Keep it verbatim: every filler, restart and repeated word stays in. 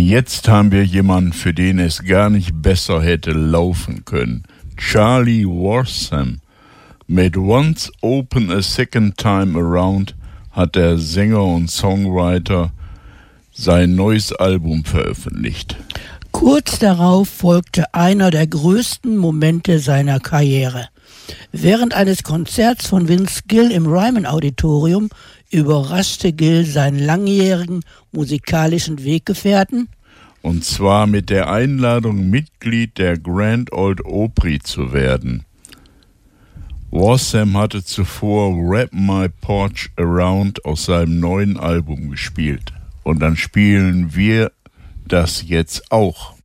Jetzt haben wir jemanden, für den es gar nicht besser hätte laufen können. Charlie Warsam. Mit Once Open a Second Time Around hat der Sänger und Songwriter sein neues Album veröffentlicht. Kurz darauf folgte einer der größten Momente seiner Karriere. Während eines Konzerts von Vince Gill im Ryman Auditorium überraschte Gill seinen langjährigen musikalischen Weggefährten. Und zwar mit der Einladung, Mitglied der Grand Ole Opry zu werden. Warsam hatte zuvor Wrap My Porch Around aus seinem neuen Album gespielt. Und dann spielen wir das jetzt auch.